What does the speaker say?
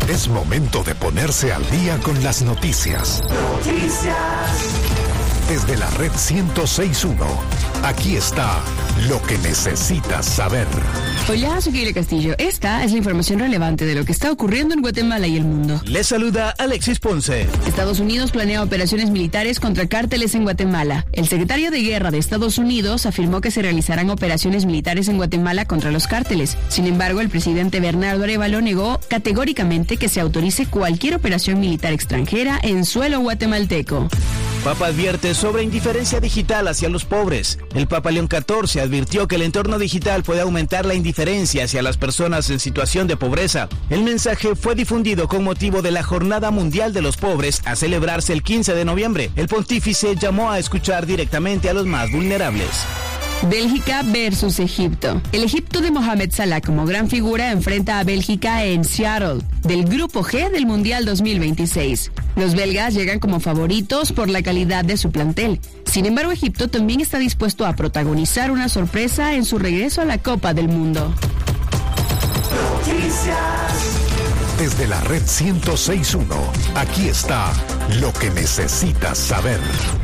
Es momento de ponerse al día con las noticias. Desde la red 106.1, aquí está lo que necesitas saber. Hola, soy Keila Castillo. Esta es la información relevante de lo que está ocurriendo en Guatemala y el mundo. Les saluda Alexis Ponce. Estados Unidos planea operaciones militares contra cárteles en Guatemala. El secretario de Guerra de Estados Unidos afirmó que se realizarán operaciones militares en Guatemala contra los cárteles. Sin embargo, el presidente Bernardo Arévalo negó categóricamente que se autorice cualquier operación militar extranjera en suelo guatemalteco. Papa advierte sobre indiferencia digital hacia los pobres. El Papa León XIV advirtió que el entorno digital puede aumentar la indiferencia hacia las personas en situación de pobreza. El mensaje fue difundido con motivo de la Jornada Mundial de los Pobres a celebrarse el 15 de noviembre. El pontífice llamó a escuchar directamente a los más vulnerables. Bélgica versus Egipto. El Egipto de Mohamed Salah como gran figura enfrenta a Bélgica en Seattle, del Grupo G del Mundial 2026. Los belgas llegan como favoritos por la calidad de su plantel. Sin embargo, Egipto también está dispuesto a protagonizar una sorpresa en su regreso a la Copa del Mundo. Desde la red 106.1, aquí está lo que necesitas saber.